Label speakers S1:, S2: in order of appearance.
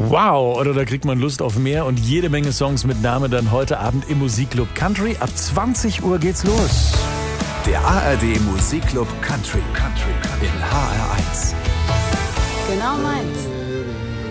S1: Wow, oder da kriegt man Lust auf mehr und jede Menge Songs mit Name dann heute Abend im Musikclub Country. Ab 20 Uhr geht's los.
S2: Der ARD Musikclub Country in HR1.
S3: Genau meins.